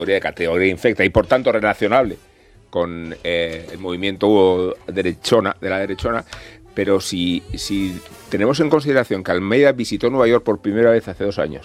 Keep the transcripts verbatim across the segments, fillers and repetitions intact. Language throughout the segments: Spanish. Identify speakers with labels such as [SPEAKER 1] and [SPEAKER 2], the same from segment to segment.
[SPEAKER 1] categoría de categoría infecta y por tanto relacionable con eh, el movimiento derechona, de la derechona, pero si, si tenemos en consideración que Almeida visitó Nueva York por primera vez hace dos años,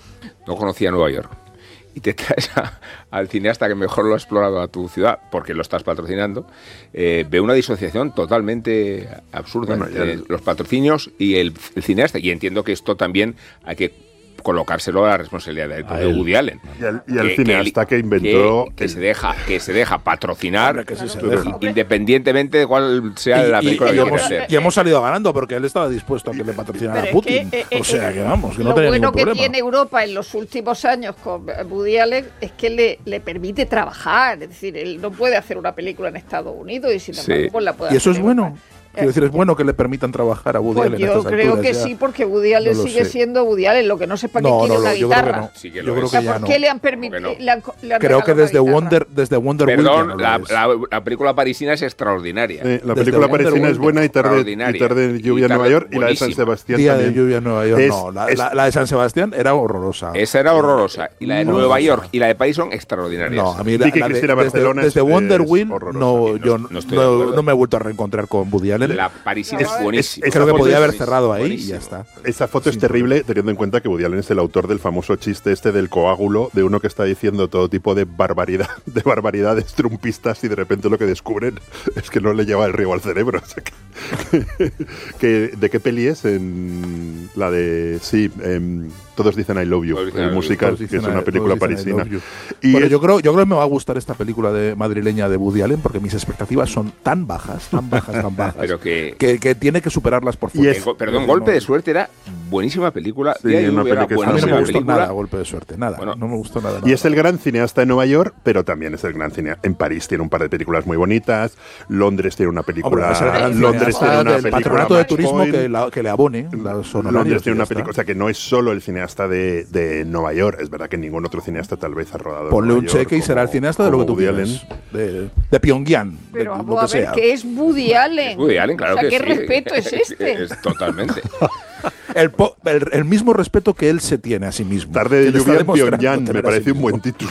[SPEAKER 1] no conocía Nueva York, y te traes a, al cineasta que mejor lo ha explorado a tu ciudad, porque lo estás patrocinando, eh, ve una disociación totalmente absurda bueno, entre el... los patrocinios y el, el cineasta, y entiendo que esto también hay que colocárselo a la responsabilidad del propio Woody Allen.
[SPEAKER 2] Y el, y el que, cineasta que, que inventó...
[SPEAKER 1] Que, que, se deja, que se deja patrocinar, que se deja. independientemente de cuál sea y, la película y,
[SPEAKER 3] y,
[SPEAKER 1] que
[SPEAKER 3] hemos,
[SPEAKER 1] hacer.
[SPEAKER 3] Y hemos salido ganando porque él estaba dispuesto a que le patrocinara a Putin. Que, eh, o sea, que vamos, que no
[SPEAKER 4] lo
[SPEAKER 3] tenía
[SPEAKER 4] bueno
[SPEAKER 3] ningún
[SPEAKER 4] que
[SPEAKER 3] problema.
[SPEAKER 4] tiene Europa en los últimos años con Woody Allen es que le, le permite trabajar. Es decir, él no puede hacer una película en Estados Unidos y sin embargo
[SPEAKER 1] sí.
[SPEAKER 4] pues la puede
[SPEAKER 3] hacer. ¿Y eso
[SPEAKER 4] es
[SPEAKER 3] bueno?
[SPEAKER 4] Europa.
[SPEAKER 3] Quiero decir, es bueno que le permitan trabajar a Woody
[SPEAKER 4] pues
[SPEAKER 3] Allen
[SPEAKER 4] yo
[SPEAKER 3] a estas
[SPEAKER 4] creo
[SPEAKER 3] alturas,
[SPEAKER 4] que
[SPEAKER 3] ya.
[SPEAKER 4] sí, porque Woody Allen
[SPEAKER 3] no
[SPEAKER 4] sigue
[SPEAKER 3] sé.
[SPEAKER 4] siendo Woody Allen. Lo que no sé para
[SPEAKER 3] no,
[SPEAKER 4] qué quiere
[SPEAKER 3] no,
[SPEAKER 4] una
[SPEAKER 3] yo
[SPEAKER 4] guitarra.
[SPEAKER 3] Creo que no.
[SPEAKER 1] Sí que
[SPEAKER 3] yo creo
[SPEAKER 1] es.
[SPEAKER 3] que
[SPEAKER 4] O sea,
[SPEAKER 3] ya
[SPEAKER 4] ¿por
[SPEAKER 3] no.
[SPEAKER 4] qué le han permitido?
[SPEAKER 1] No.
[SPEAKER 4] Le han, le han
[SPEAKER 3] creo que desde Wonder, desde Wonder
[SPEAKER 1] Perdón,
[SPEAKER 3] Wheel.
[SPEAKER 1] la,
[SPEAKER 3] No
[SPEAKER 1] la, la película parisina es extraordinaria.
[SPEAKER 2] Sí, la película parisina es buena y tarde, y tarde de lluvia en Nueva York, y la de San Sebastián
[SPEAKER 3] Día
[SPEAKER 2] también.
[SPEAKER 3] de lluvia en Nueva York,
[SPEAKER 2] es,
[SPEAKER 3] no. La,
[SPEAKER 2] es,
[SPEAKER 3] la, la de San Sebastián era horrorosa.
[SPEAKER 1] Esa era horrorosa. Y la de
[SPEAKER 3] no,
[SPEAKER 1] Nueva
[SPEAKER 3] no,
[SPEAKER 1] York y la de París son extraordinarias.
[SPEAKER 3] No, a mí la, la de, desde, desde Wonder Wheel no, yo no, no, no me he vuelto a reencontrar con Woody Allen.
[SPEAKER 1] La parisina es buenísima.
[SPEAKER 3] Creo que podía haber cerrado ahí buenísimo. Y ya está.
[SPEAKER 2] Esa foto es terrible teniendo en cuenta que Woody Allen es el autor del famoso chiste este del coágulo, de uno que está diciendo todo tipo de barbaridad, de barbaridades trumpistas y de repente lo que descubren es que no le lleva el riego al cerebro. O sea que, que, ¿de qué peli es? En la de... Sí, en, Todos dicen I Love You, el musical, que es una película parisina.
[SPEAKER 3] Y bueno, es, yo creo, yo creo que me va a gustar esta película de madrileña de Woody Allen porque mis expectativas son tan bajas, tan bajas, tan bajas,
[SPEAKER 1] pero que,
[SPEAKER 3] que, que tiene que superarlas por fuerza.
[SPEAKER 1] Es, perdón, no, Golpe no, de Suerte era buenísima película.
[SPEAKER 2] Sí, una película
[SPEAKER 3] a mí no me gustó película. nada Golpe de Suerte, nada. Bueno, no me gustó nada, nada.
[SPEAKER 2] Y es el gran cineasta en Nueva York, pero también es el gran cineasta en París. Tiene un par de películas muy bonitas. Londres tiene una película.
[SPEAKER 3] Hombre,
[SPEAKER 2] Londres tiene una película.
[SPEAKER 3] Patronato de turismo que, la, que le abone.
[SPEAKER 2] Londres tiene una película, o sea que no es solo el cineasta de, de Nueva York. Es verdad que ningún otro cineasta tal vez ha rodado.
[SPEAKER 3] Ponle
[SPEAKER 2] en
[SPEAKER 3] un cheque
[SPEAKER 2] York,
[SPEAKER 3] y será el cineasta de lo que tú quieras. De, de Pyongyang.
[SPEAKER 4] Pero
[SPEAKER 3] de,
[SPEAKER 4] vamos
[SPEAKER 3] lo
[SPEAKER 4] a
[SPEAKER 3] que
[SPEAKER 4] ver
[SPEAKER 3] sea.
[SPEAKER 4] que es Woody Allen.
[SPEAKER 1] Es Woody Allen, claro
[SPEAKER 4] o sea,
[SPEAKER 1] que
[SPEAKER 4] ¿qué
[SPEAKER 1] sí.
[SPEAKER 4] respeto es este?
[SPEAKER 1] Es, es totalmente.
[SPEAKER 3] El, po, el, el mismo respeto que él se tiene a sí mismo.
[SPEAKER 2] Tarde de lluvia en Pyongyang me parece un buen título.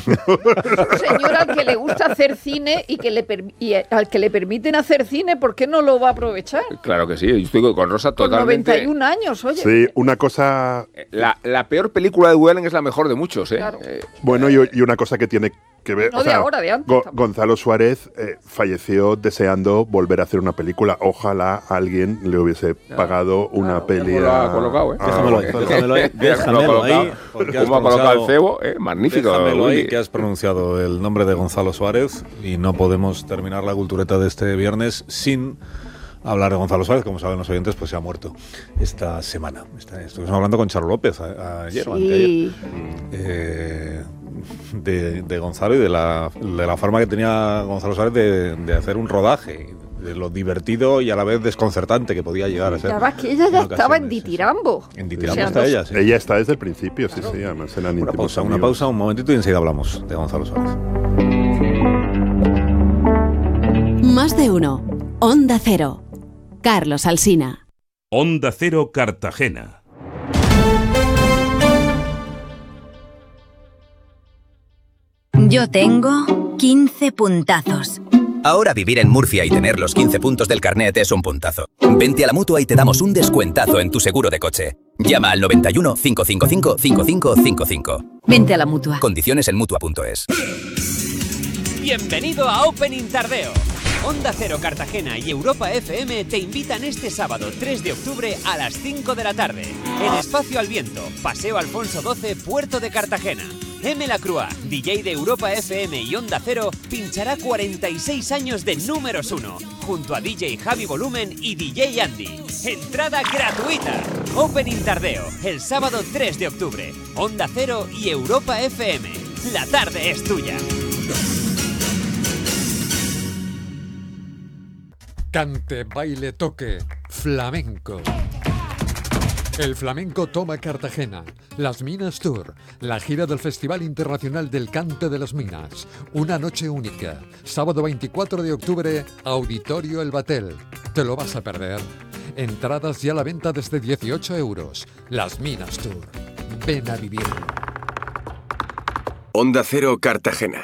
[SPEAKER 4] Un señor al que le gusta hacer cine y, que le per, y al que le permiten hacer cine, ¿por qué no lo va a aprovechar?
[SPEAKER 1] Claro que sí, yo estoy con Rosa totalmente.
[SPEAKER 4] Con noventa y un años, oye.
[SPEAKER 2] Sí, una cosa...
[SPEAKER 1] La, la peor película de Woody Allen es la mejor de muchos, ¿eh?
[SPEAKER 4] Claro.
[SPEAKER 1] eh
[SPEAKER 2] bueno, y, y una cosa que tiene que ver...
[SPEAKER 4] No
[SPEAKER 2] o
[SPEAKER 4] de
[SPEAKER 2] sea,
[SPEAKER 4] ahora, de antes.
[SPEAKER 2] Go, Gonzalo Suárez eh, falleció deseando volver a hacer una película. Ojalá alguien le hubiese pagado
[SPEAKER 1] claro,
[SPEAKER 2] una peli.
[SPEAKER 1] Lo ha colocado, ¿eh?
[SPEAKER 2] Ah,
[SPEAKER 5] déjamelo ahí, déjamelo ahí. Déjamelo ahí.
[SPEAKER 1] ¿Cómo ha colocado el cebo? Eh, magnífico.
[SPEAKER 5] Déjamelo ahí, que has pronunciado el nombre de Gonzalo Suárez y no podemos terminar la cultureta de este viernes sin hablar de Gonzalo Suárez. Como saben los oyentes, pues se ha muerto esta semana. Estuvimos hablando con Charo López a, ayer
[SPEAKER 4] sí.
[SPEAKER 5] o anteayer. Eh, de, de Gonzalo y de la, de la forma que tenía Gonzalo Suárez de, de hacer un rodaje, de lo divertido y a la vez desconcertante que podía llegar a ser.
[SPEAKER 4] La verdad es que ella ya estaba en Ditirambo.
[SPEAKER 5] En Ditirambo
[SPEAKER 4] o sea,
[SPEAKER 5] está
[SPEAKER 4] dos...
[SPEAKER 5] ella, sí.
[SPEAKER 2] Ella está desde el principio, sí, sí, además eran
[SPEAKER 5] Una pausa, una pausa, un momentito y enseguida hablamos de Gonzalo Suárez.
[SPEAKER 6] Más de uno. Onda Cero. Carlos Alsina.
[SPEAKER 7] Onda Cero Cartagena.
[SPEAKER 8] Yo tengo quince puntazos.
[SPEAKER 9] Ahora vivir en Murcia y tener los quince puntos del carnet es un puntazo. Vente a la Mutua y te damos un descuentazo en tu seguro de coche. Llama al noventa y uno, cinco cinco cinco, cinco cinco cinco cinco.
[SPEAKER 8] Vente a la Mutua.
[SPEAKER 9] Condiciones en Mutua punto es.
[SPEAKER 10] Bienvenido a Opening Tardeo. Onda Cero Cartagena y Europa F M te invitan este sábado tres de octubre a las cinco de la tarde. En Espacio al Viento, Paseo Alfonso doce, Puerto de Cartagena. M. Lacroix, D J de Europa F M y Onda Cero, pinchará cuarenta y seis años de números uno, junto a D J Javi Volumen y D J Andy. Entrada gratuita. Opening Tardeo, el sábado tres de octubre. Onda Cero y Europa F M. La tarde es tuya.
[SPEAKER 11] Cante, baile, toque, flamenco. El flamenco toma Cartagena. Las Minas Tour, la gira del Festival Internacional del Cante de las Minas. Una noche única. Sábado veinticuatro de octubre, Auditorio El Batel. ¿Te lo vas a perder? Entradas ya a la venta desde dieciocho euros. Las Minas Tour. Ven a vivirlo.
[SPEAKER 12] Onda Cero Cartagena.